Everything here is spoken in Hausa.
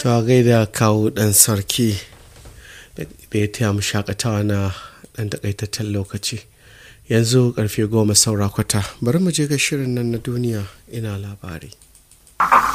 To a gaida kawo ɗan sarki da ya taya mu shakatawa na ɗan takaitaccen lokaci. Yanzu karfe 10 saura kwata, bari mu je ga shirin nan na duniya ina labari.